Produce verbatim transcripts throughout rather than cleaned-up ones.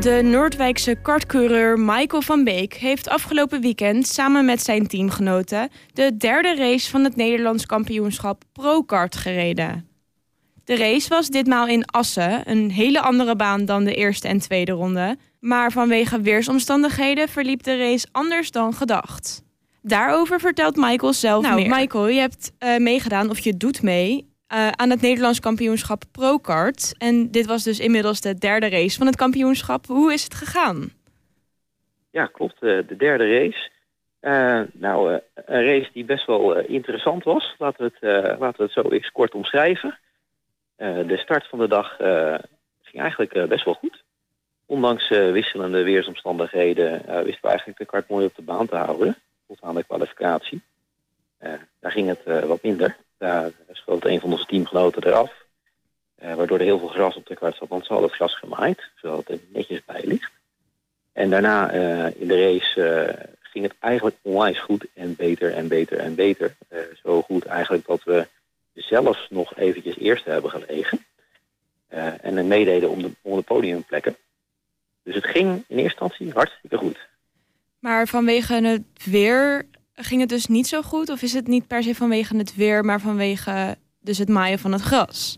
De Noordwijkse kartcoureur Michael van Beek heeft afgelopen weekend samen met zijn teamgenoten de derde race van het Nederlands kampioenschap ProKart gereden. De race was ditmaal in Assen, een hele andere baan dan de eerste en tweede ronde, maar vanwege weersomstandigheden verliep de race anders dan gedacht. Daarover vertelt Michael zelf nou, meer. Nou, Michael, je hebt uh, meegedaan, of je doet mee, uh, aan het Nederlands kampioenschap ProKart. En dit was dus inmiddels de derde race van het kampioenschap. Hoe is het gegaan? Ja, klopt. Uh, de derde race. Uh, nou, uh, een race die best wel uh, interessant was. Laten we het, uh, laten we het zo eens kort omschrijven. Uh, de start van de dag uh, ging eigenlijk uh, best wel goed. Ondanks uh, wisselende weersomstandigheden uh, wisten we eigenlijk de kart mooi op de baan te houden. Tot aan de kwalificatie. Uh, daar ging het uh, wat minder. Daar schoot een van onze teamgenoten eraf. Uh, waardoor er heel veel gras op de kart zat. Want ze hadden het gras gemaaid. Zodat het er netjes bij ligt. En daarna uh, in de race uh, ging het eigenlijk onwijs goed. En beter en beter en beter. Uh, zo goed eigenlijk dat we zelfs nog eventjes eerste hebben gelegen. Uh, en dan meededen om de, om de podiumplekken. Dus het ging in eerste instantie hartstikke goed. Maar vanwege het weer ging het dus niet zo goed? Of is het niet per se vanwege het weer, maar vanwege dus het maaien van het gras?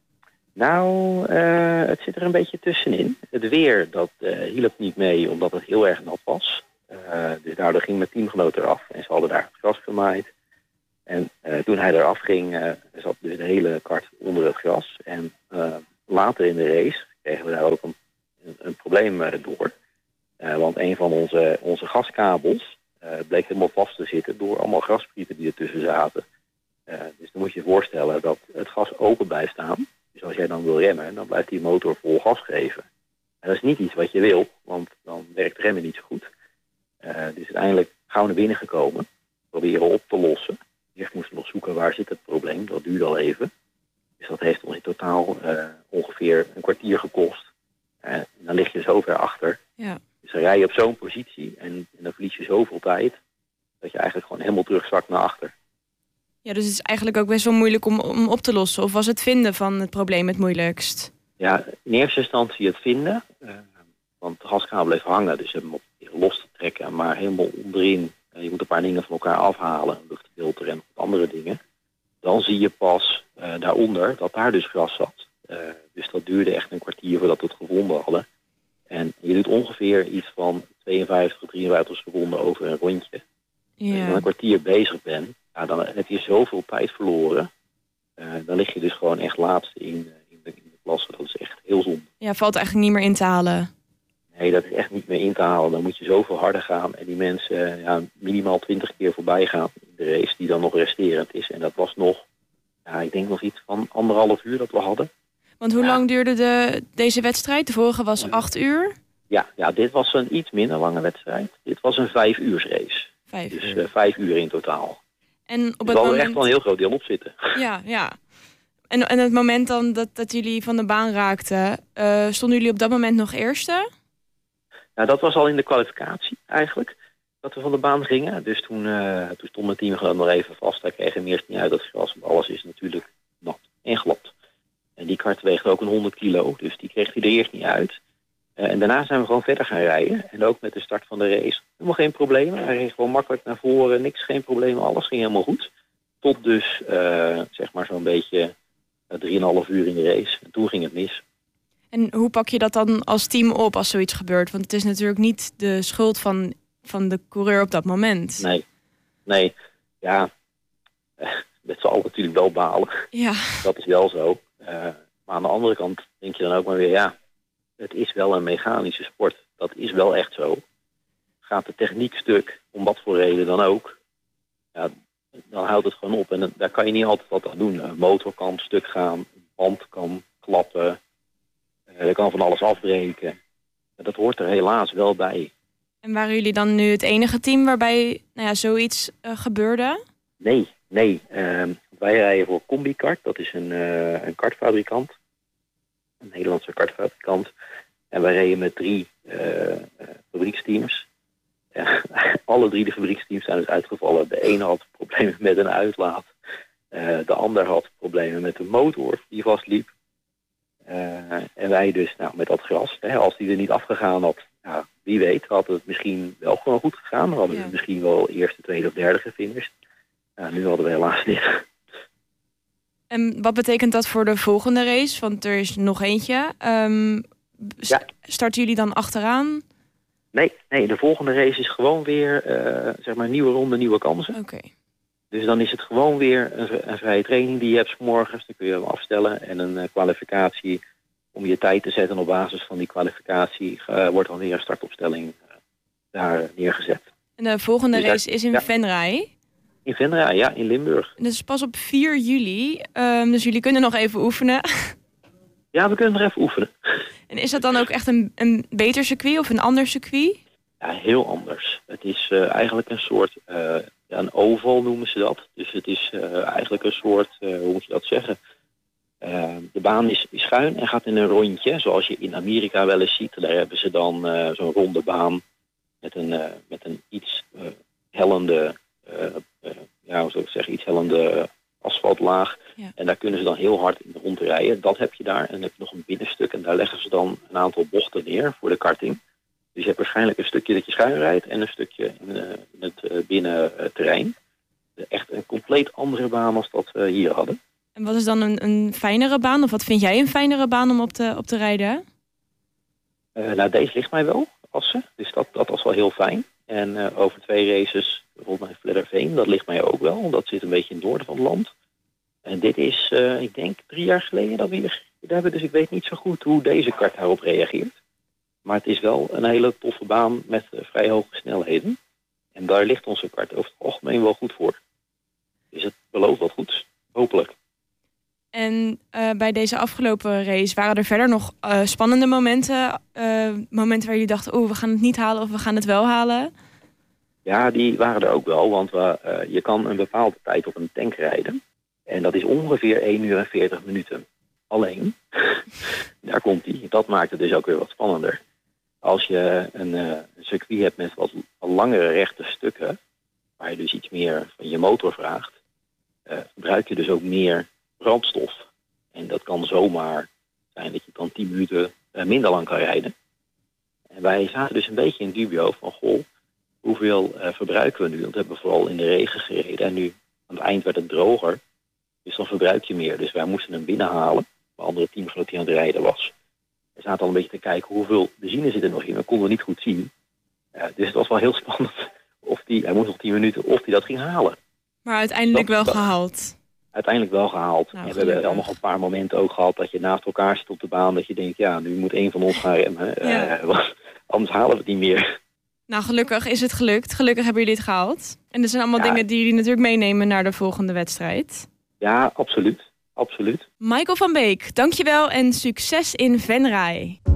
Nou, uh, het zit er een beetje tussenin. Het weer, dat uh, hielp niet mee omdat het heel erg nat was. Uh, dus daardoor ging mijn teamgenoot eraf en ze hadden daar het gras gemaaid. En uh, toen hij eraf ging, uh, zat dus de hele kart onder het gras. En uh, later in de race kregen we daar ook een, een, een probleem uh, door. Uh, want een van onze, onze gaskabels uh, bleek helemaal vast te zitten door allemaal grasprieten die ertussen zaten. Uh, dus dan moet je je voorstellen dat het gas open blijft staan. Dus als jij dan wil remmen, dan blijft die motor vol gas geven. En dat is niet iets wat je wil, want dan werkt remmen niet zo goed. Uh, dus uiteindelijk gaan we naar binnen gekomen, proberen op te lossen. Eerst moesten we nog zoeken waar zit het probleem, dat duurde al even. Dus dat heeft ons in totaal uh, ongeveer een kwartier gekost. Uh, en dan lig je zo ver achter. Ja. Dus dan rij je op zo'n positie en, en dan verlies je zoveel tijd dat je eigenlijk gewoon helemaal terugzakt naar achter. Ja, dus het is eigenlijk ook best wel moeilijk om, om op te lossen. Of was het vinden van het probleem het moeilijkst? Ja, in eerste instantie het vinden. Uh, want de gaskabel bleef hangen, dus we hebben hem op los te trekken. Maar helemaal onderin, uh, je moet een paar dingen van elkaar afhalen. Een luchtfilter en andere dingen. Dan zie je pas uh, daaronder dat daar dus gras zat. Uh, dus dat duurde echt een kwartier voordat we het gevonden hadden. En je doet ongeveer iets van tweeënvijftig tot drieënvijftig seconden over een rondje. Ja. Als je dan een kwartier bezig bent, ja, dan heb je zoveel tijd verloren. Uh, dan lig je dus gewoon echt laatste in, in, de, in de klasse. Dat is echt heel zonde. Ja, valt eigenlijk niet meer in te halen. Nee, dat is echt niet meer in te halen. Dan moet je zoveel harder gaan. En die mensen ja, minimaal twintig keer voorbij gaan in de race die dan nog resterend is. En dat was nog, ja, ik denk nog iets van anderhalf uur dat we hadden. Want hoe ja. lang duurde de, deze wedstrijd? De vorige was ja. acht uur? Ja, ja, dit was een iets minder lange wedstrijd. Dit was een vijf uur race. Vijf dus uur. Uh, vijf uur in totaal. En op dus het we hadden moment... er echt wel een heel groot deel op zitten. Ja, ja. En, en het moment dan dat, dat jullie van de baan raakten, uh, stonden jullie op dat moment nog eerste? Nou, dat was al in de kwalificatie eigenlijk, dat we van de baan gingen. Dus toen, uh, toen stond mijn team gewoon nog even vast. Daar kregen we eerst niet uit dat gras, want alles is natuurlijk nat en glad. En die kart weegt ook een honderd kilo, dus die kreeg hij er eerst niet uit. Uh, en daarna zijn we gewoon verder gaan rijden. En ook met de start van de race. Helemaal geen problemen. Hij reed gewoon makkelijk naar voren. Niks, geen problemen. Alles ging helemaal goed. Tot dus, uh, zeg maar zo'n beetje uh, drieënhalf uur in de race. En toen ging het mis. En hoe pak je dat dan als team op als zoiets gebeurt? Want het is natuurlijk niet de schuld van, van de coureur op dat moment. Nee. Nee. Ja. Uh, dat zal natuurlijk wel balen. Ja. Dat is wel zo. Uh, maar aan de andere kant denk je dan ook maar weer, ja, het is wel een mechanische sport. Dat is wel echt zo. Gaat de techniek stuk, om wat voor reden dan ook, ja, dan houdt het gewoon op. En dan, daar kan je niet altijd wat aan doen. Een motor kan stuk gaan, een band kan klappen, uh, er kan van alles afbreken. Dat hoort er helaas wel bij. En waren jullie dan nu het enige team waarbij nou ja, zoiets uh, gebeurde? Nee, nee. Uh, wij rijden voor Combikart. Dat is een, uh, een kartfabrikant. Een Nederlandse kartfabrikant. En wij reden met drie uh, uh, fabrieksteams. Ja, alle drie de fabrieksteams zijn dus uitgevallen. De ene had problemen met een uitlaat. Uh, de ander had problemen met de motor die vastliep. Uh, en wij dus nou, met dat gras, hè, als die er niet afgegaan had, nou, wie weet, had het misschien wel gewoon goed gegaan. Dan hadden we ja. misschien wel eerste, tweede of derde gefinished. Uh, nu hadden we helaas niet. En wat betekent dat voor de volgende race? Want er is nog eentje. Um, ja. Starten jullie dan achteraan? Nee, nee, de volgende race is gewoon weer uh, zeg maar nieuwe ronde, nieuwe kansen. Oké. Okay. Dus dan is het gewoon weer een, een vrije training die je hebt 's morgens. Dan kun je hem afstellen. En een uh, kwalificatie om je tijd te zetten. En op basis van die kwalificatie uh, wordt dan weer een startopstelling uh, daar neergezet. En de volgende dus race daar, is in ja. Venray? In Venray, ja, in Limburg. En dat is pas op vier juli. Um, dus jullie kunnen nog even oefenen. Ja, we kunnen nog even oefenen. En is dat dan ook echt een, een beter circuit of een ander circuit? Ja, heel anders. Het is uh, eigenlijk een soort... Uh, Ja, een oval noemen ze dat. Dus het is uh, eigenlijk een soort, uh, hoe moet je dat zeggen? Uh, de baan is, is schuin en gaat in een rondje. Zoals je in Amerika wel eens ziet. Daar hebben ze dan uh, zo'n ronde baan met een, uh, met een iets uh, hellende, uh, uh, ja, hoe zou ik zeggen, iets hellende asfaltlaag. Ja. En daar kunnen ze dan heel hard in rondrijden. Dat heb je daar. En dan heb je nog een binnenstuk en daar leggen ze dan een aantal bochten neer voor de karting. Dus je hebt waarschijnlijk een stukje dat je schuin rijdt en een stukje in, uh, in het uh, binnenterrein. Uh, Echt een compleet andere baan als dat we hier hadden. En wat is dan een, een fijnere baan? Of wat vind jij een fijnere baan om op te, op te rijden? Uh, nou, deze ligt mij wel, Assen. Dus dat, dat was wel heel fijn. En uh, over twee races, bijvoorbeeld bij Vledderveen, dat ligt mij ook wel. Dat zit een beetje in het noorden van het land. En dit is, uh, ik denk, drie jaar geleden dat we hier gereden hebben. Dus ik weet niet zo goed hoe deze kart daarop reageert. Maar het is wel een hele toffe baan met uh, vrij hoge snelheden. En daar ligt onze kart over het algemeen wel goed voor. Dus het belooft wat goeds, hopelijk. En uh, bij deze afgelopen race waren er verder nog uh, spannende momenten? Uh, momenten waar jullie dachten, oh, we gaan het niet halen of we gaan het wel halen? Ja, die waren er ook wel. Want we, uh, je kan een bepaalde tijd op een tank rijden. En dat is ongeveer één uur en veertig minuten. Alleen, daar komt die. Dat maakt het dus ook weer wat spannender. Als je een, uh, een circuit hebt met wat langere rechte stukken, waar je dus iets meer van je motor vraagt, uh, gebruik je dus ook meer brandstof. En dat kan zomaar zijn dat je dan tien minuten uh, minder lang kan rijden. En wij zaten dus een beetje in dubio van, goh, hoeveel uh, verbruiken we nu? Want we hebben vooral in de regen gereden en nu aan het eind werd het droger. Dus dan verbruik je meer. Dus wij moesten hem binnenhalen, waar andere teamgenoot die aan het rijden was. We zaten al een beetje te kijken hoeveel benzine zit er nog in. Dat konden we niet goed zien. Uh, dus het was wel heel spannend of die, hij moest nog tien minuten, of hij dat ging halen. Maar uiteindelijk dat, wel gehaald. Uiteindelijk wel gehaald. Nou, en we hebben al nog een paar momenten ook gehad dat je naast elkaar zit op de baan. Dat je denkt, ja, nu moet één van ons gaan remmen. Ja. Uh, anders halen we het niet meer. Nou, gelukkig is het gelukt. Gelukkig hebben jullie het gehaald. En er zijn allemaal ja. dingen die jullie natuurlijk meenemen naar de volgende wedstrijd. Ja, absoluut. Absoluut. Michael van Beek, dankjewel en succes in Venray.